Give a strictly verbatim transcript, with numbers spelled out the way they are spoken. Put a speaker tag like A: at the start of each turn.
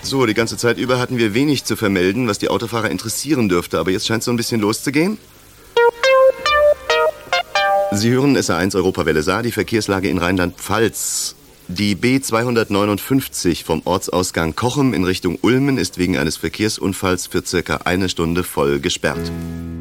A: So, die ganze Zeit über hatten wir wenig zu vermelden, was die Autofahrer interessieren dürfte. Aber jetzt scheint es so ein bisschen loszugehen. Sie hören S R eins Europawelle Saar, die Verkehrslage in Rheinland-Pfalz. Die B zweihundertneunundfünfzig vom Ortsausgang Kochem in Richtung Ulmen ist wegen eines Verkehrsunfalls für circa eine Stunde voll gesperrt.